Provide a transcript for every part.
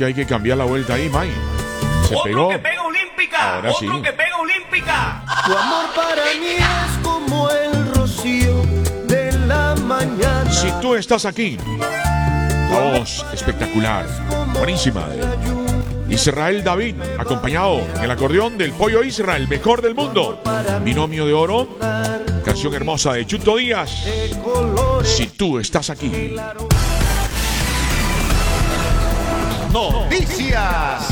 que hay que cambiar la vuelta ahí, May. Se Otro pegó. que pega olímpica. Ahora sí. Otro que pega olímpica. Tu amor para mí es como el rocío de la mañana. Si tú estás aquí, la voz espectacular, buenísima de Israel David, acompañado en el acordeón del Pollo Israel, mejor del mundo. Binomio de oro, canción hermosa de Chuto Díaz. Si tú estás aquí. Noticias.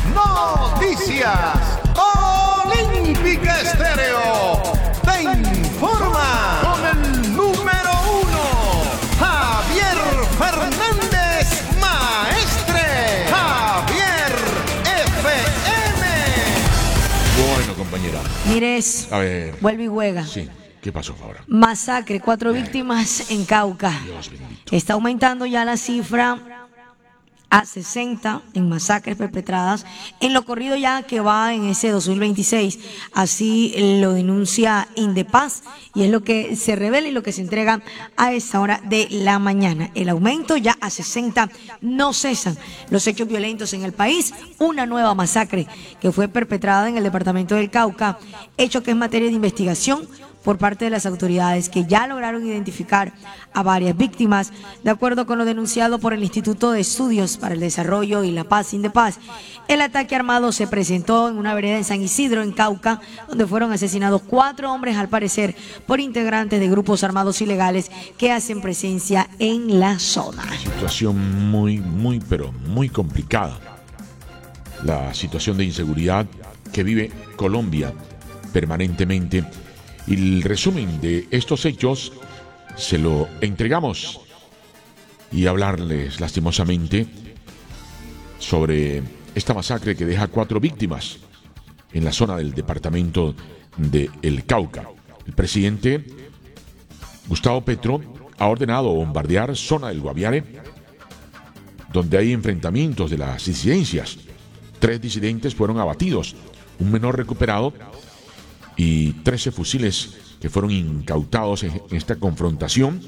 Olímpica Estéreo te informa con el número 1, Javier Fernández Maestre. Javier FM. Bueno, compañera. Mires, A ver. vuelve y juega. Sí. ¿Qué pasó ahora? Masacre, 4 víctimas en Cauca. Dios bendito. Está aumentando ya la cifra a 60 en masacres perpetradas en lo corrido ya que va en ese 2026. Así lo denuncia Indepaz y es lo que se revela y lo que se entrega a esta hora de la mañana. El aumento ya a 60, no cesan los hechos violentos en el país. Una nueva masacre que fue perpetrada en el departamento del Cauca, hecho que es materia de investigación por parte de las autoridades que ya lograron identificar a varias víctimas. De acuerdo con lo denunciado por el Instituto de Estudios para el Desarrollo y la Paz, Indepaz, el ataque armado se presentó en una vereda en San Isidro, en Cauca, donde fueron asesinados 4 hombres, al parecer, por integrantes de grupos armados ilegales que hacen presencia en la zona. Situación pero muy complicada. La situación de inseguridad que vive Colombia permanentemente. Y el resumen de estos hechos se lo entregamos y hablarles lastimosamente sobre esta masacre que deja 4 víctimas en la zona del departamento de El Cauca. El presidente Gustavo Petro ha ordenado bombardear zona del Guaviare, donde hay enfrentamientos de las disidencias. 3 disidentes fueron abatidos, un menor recuperado y 13 fusiles que fueron incautados en esta confrontación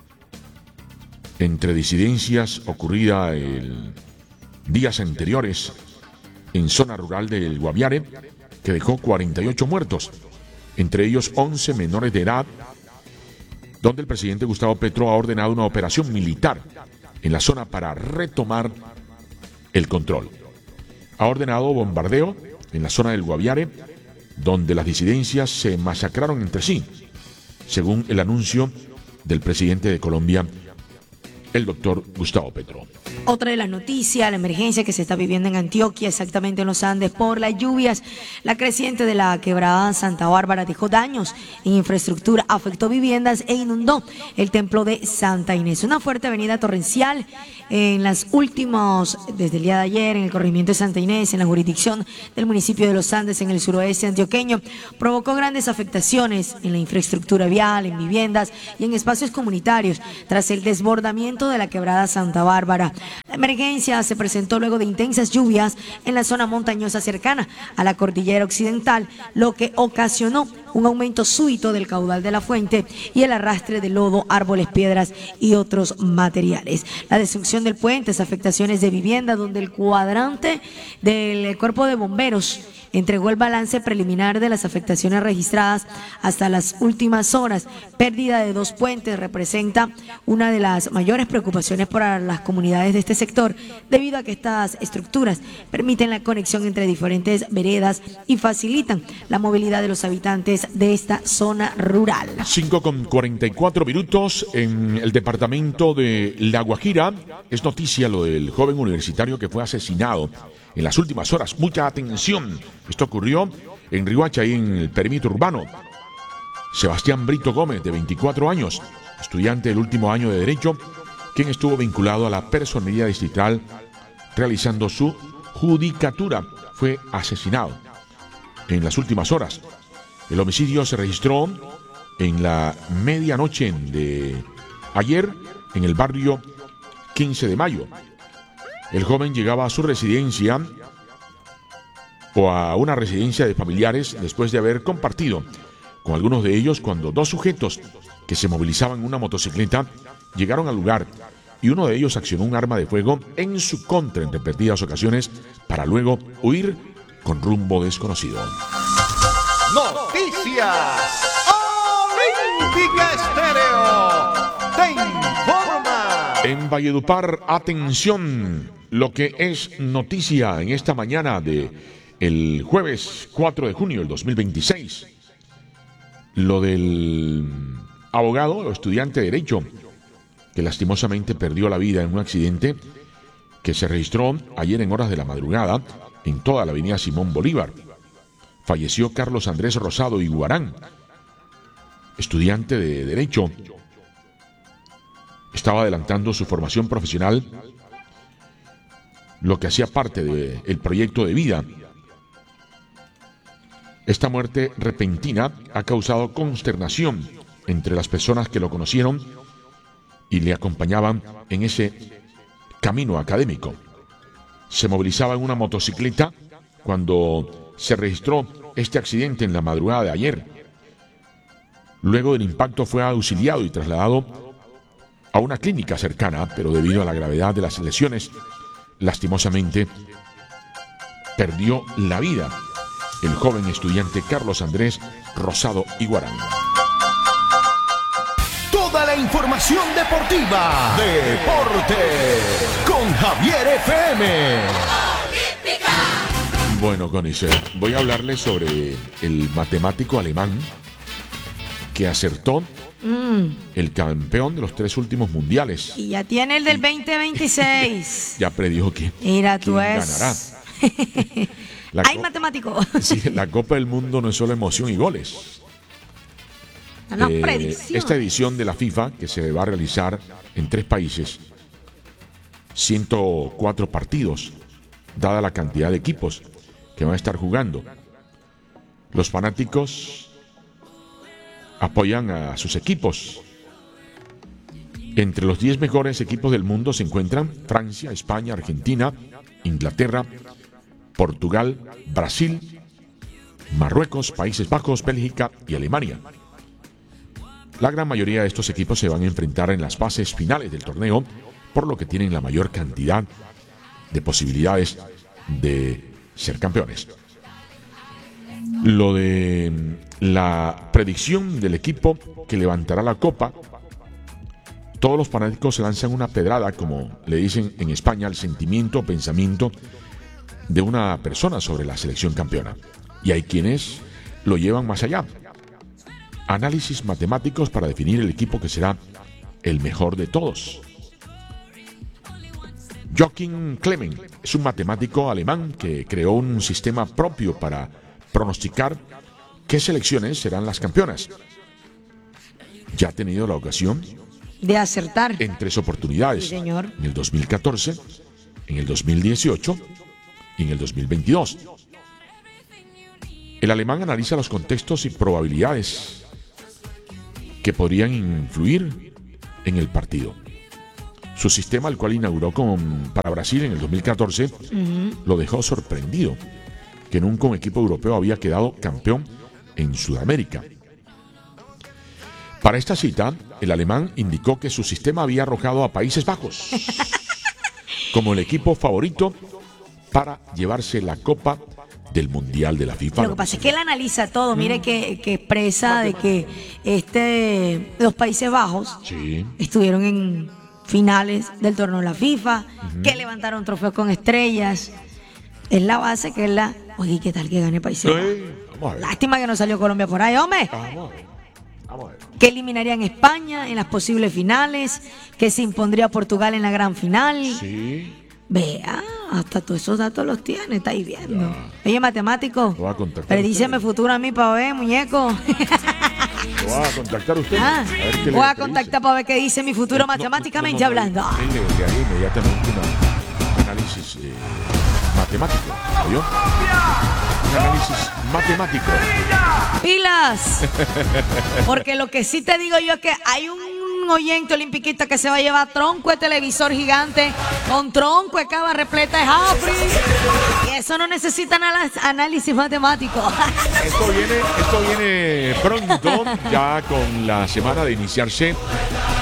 entre disidencias ocurrida días anteriores en zona rural del Guaviare, que dejó 48 muertos, entre ellos 11 menores de edad, donde el presidente Gustavo Petro ha ordenado una operación militar en la zona para retomar el control. Ha ordenado bombardeo en la zona del Guaviare, donde las disidencias se masacraron entre sí, según el anuncio del presidente de Colombia, el doctor Gustavo Petro. Otra de las noticias, la emergencia que se está viviendo en Antioquia, exactamente en los Andes, por las lluvias. La creciente de la quebrada Santa Bárbara dejó daños en infraestructura, afectó viviendas e inundó el templo de Santa Inés. Una fuerte avenida torrencial en las últimas, desde el día de ayer, en el corregimiento de Santa Inés, en la jurisdicción del municipio de Los Andes, en el suroeste antioqueño, provocó grandes afectaciones en la infraestructura vial, en viviendas y en espacios comunitarios, tras el desbordamiento de la quebrada Santa Bárbara. La emergencia se presentó luego de intensas lluvias en la zona montañosa cercana a la cordillera occidental, lo que ocasionó un aumento súbito del caudal de la fuente y el arrastre de lodo, árboles, piedras y otros materiales. La destrucción del puente, afectaciones de vivienda, donde el cuadrante del cuerpo de bomberos entregó el balance preliminar de las afectaciones registradas hasta las últimas horas. Pérdida de 2 puentes representa una de las mayores preocupaciones para las comunidades de este sector, debido a que estas estructuras permiten la conexión entre diferentes veredas y facilitan la movilidad de los habitantes de esta zona rural. 5:44 en el departamento de La Guajira. Es noticia lo del joven universitario que fue asesinado en las últimas horas. Mucha atención. Esto ocurrió en Riohacha, ahí en el perímetro urbano. Sebastián Brito Gómez, de 24 años, estudiante del último año de Derecho, quien estuvo vinculado a la personería distrital realizando su judicatura, fue asesinado en las últimas horas. El homicidio se registró en la medianoche de ayer en el barrio 15 de Mayo. El joven llegaba a su residencia o a una residencia de familiares después de haber compartido con algunos de ellos cuando 2 sujetos que se movilizaban en una motocicleta llegaron al lugar y uno de ellos accionó un arma de fuego en su contra en repetidas ocasiones para luego huir con rumbo desconocido. Noticias Olímpica Estéreo te informa. En Valledupar, atención, lo que es noticia en esta mañana de el jueves 4 de junio del 2026. Lo del abogado o estudiante de Derecho que lastimosamente perdió la vida en un accidente que se registró ayer en horas de la madrugada en toda la avenida Simón Bolívar. Falleció Carlos Andrés Rosado Iguarán, estudiante de Derecho. Estaba adelantando su formación profesional, lo que hacía parte del proyecto de vida. Esta muerte repentina ha causado consternación entre las personas que lo conocieron y le acompañaban en ese camino académico. Se movilizaba en una motocicleta cuando se registró este accidente en la madrugada de ayer. Luego del impacto fue auxiliado y trasladado a una clínica cercana, pero debido a la gravedad de las lesiones, lastimosamente perdió la vida el joven estudiante Carlos Andrés Rosado Iguarán. Toda la información deportiva. Deporte con Javier FM. Bueno, Conice, voy a hablarles sobre el matemático alemán que acertó el campeón de los 3 últimos mundiales. Y ya tiene el del 2026. Ya predijo quién Mira, tú ganará. ¡Ay, matemático! Sí, la Copa del Mundo no es solo emoción y goles. No, predicción. Esta edición de la FIFA, que se va a realizar en 3 países, 104 partidos, dada la cantidad de equipos que van a estar jugando. Los fanáticos apoyan a sus equipos. Entre los 10 mejores equipos del mundo se encuentran Francia, España, Argentina, Inglaterra, Portugal, Brasil, Marruecos, Países Bajos, Bélgica y Alemania. La gran mayoría de estos equipos se van a enfrentar en las fases finales del torneo, por lo que tienen la mayor cantidad de posibilidades de ser campeones. Lo de la predicción del equipo que levantará la copa, todos los fanáticos lanzan una pedrada, como le dicen en España, al sentimiento o pensamiento de una persona sobre la selección campeona. Y hay quienes lo llevan más allá. Análisis matemáticos para definir el equipo que será el mejor de todos. Joachim Klemen es un matemático alemán que creó un sistema propio para pronosticar qué selecciones serán las campeonas. Ya ha tenido la ocasión de acertar en 3 oportunidades. Sí, señor. En el 2014, en el 2018 y en el 2022. El alemán analiza los contextos y probabilidades que podrían influir en el partido. Su sistema, el cual inauguró para Brasil en el 2014, lo dejó sorprendido, que nunca un equipo europeo había quedado campeón en Sudamérica. Para esta cita, el alemán indicó que su sistema había arrojado a Países Bajos como el equipo favorito para llevarse la Copa del Mundial de la FIFA. Lo que pasa es que él analiza todo. Mire que expresa de que los Países Bajos estuvieron en finales del torneo de la FIFA, que levantaron trofeos con estrellas. Es la base que es la... Oye, ¿qué tal que gane Países Bajos? Lástima que no salió Colombia por ahí, hombre. Vamos a ver. Que eliminarían España en las posibles finales, que se impondría Portugal en la gran final. Sí. Vea, hasta todos esos datos los tiene, estáis viendo. Oye, matemático, Lo va a contactar predíceme usted. futuro a mí para ver, muñeco. ¿Lo va a contactar usted? Ah, A ver qué voy a le contactar dice. para ver qué dice mi futuro matemáticamente hablando. De ahí inmediatamente un análisis matemático. ¿Oyó? Un análisis matemático. Pilas. Porque lo que sí te digo yo es que hay un oyente olimpiquista que se va a llevar tronco de televisor gigante con tronco de cava repleta de Jafri. Y eso no necesita análisis matemático. Esto viene pronto, ya con la semana de iniciarse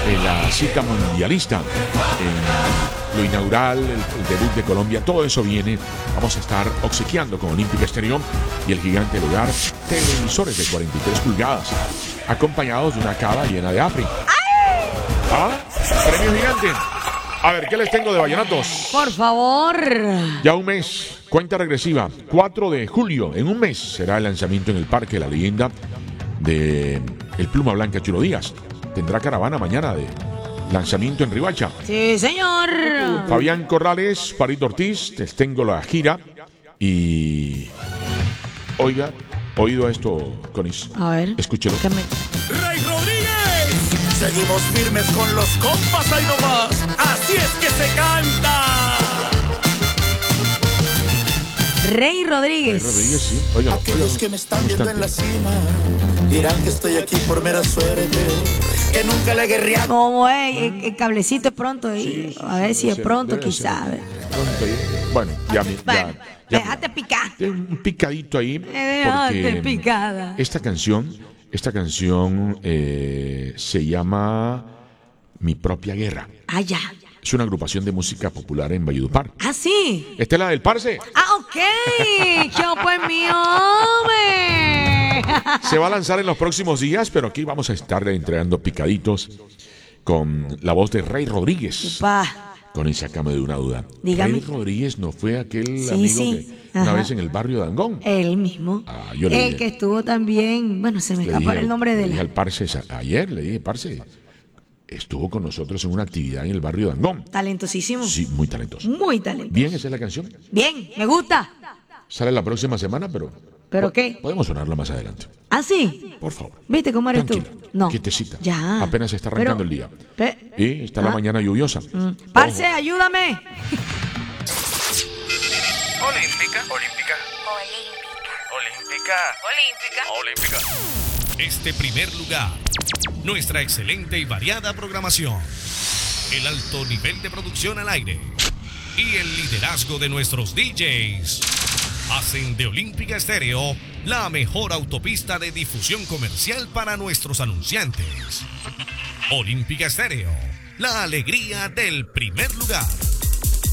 la cita mundialista, lo inaugural, el debut de Colombia, todo eso viene. Vamos a estar obsequiando con Olímpica Estéreo y el gigante del hogar televisores de 43 pulgadas, acompañados de una cava llena de Afri. ¿Ah? Premio gigante. A ver, ¿qué les tengo de vallenatos? Por favor. Ya un mes, cuenta regresiva, 4 de julio, en un mes será el lanzamiento en el Parque La Leyenda de El Pluma Blanca Chulo Díaz. Tendrá caravana mañana de lanzamiento en Ribacha. Sí, señor. Fabián Corrales, Parito Ortiz, les tengo la gira y... Oiga, oído esto, Conis. A ver. Escúchelo. Rey Rodríguez. Seguimos firmes con los compas ahí nomás. Así es que se canta. Rey Rodríguez. Rodríguez, sí. Oiga, Aquellos que me están viendo en la cima dirán que estoy aquí por mera suerte, que nunca le guerría. Como es, el cablecito es pronto ahí. Sí, a ver si es ser, pronto, debe quizás. ser. Bueno, ya Bueno, déjate picar. un picadito ahí. Déjate Porque picada. esta canción se llama Mi Propia Guerra. Ah, ya. Es una agrupación de música popular en Valledupar. Ah, sí. Esta es la del Parce. Ah, ok. Yo pues mi hombre. Se va a lanzar en los próximos días, pero aquí vamos a estar entregando picaditos con la voz de Rey Rodríguez. Pa. Con esa cama de una duda. Dígame. Rey Rodríguez no fue aquel Sí, amigo sí. que una Ajá. vez en el barrio de Angón. Él mismo. Ah, yo le El dije. que estuvo también. Bueno, se me Le escapa dije- el nombre de le dije él. al Parce, ayer le dije, Parce, estuvo con nosotros en una actividad en el barrio de Angón. Talentosísimo. Sí, muy talentoso. Muy talentoso. Bien, esa es la canción. Bien, me gusta. Sale la próxima semana, pero... ¿Pero qué? Podemos sonarla más adelante. ¿Ah, sí? Por favor. ¿Viste cómo eres Tranquila, tú? No. quietecita. Ya. Apenas está arrancando el día. Y está la mañana lluviosa. Parce, ayúdame. Olímpica. Olímpica. Olímpica. Olímpica. Este primer lugar, nuestra excelente y variada programación, el alto nivel de producción al aire y el liderazgo de nuestros DJs hacen de Olímpica Estéreo la mejor autopista de difusión comercial para nuestros anunciantes. Olímpica Estéreo, la alegría del primer lugar.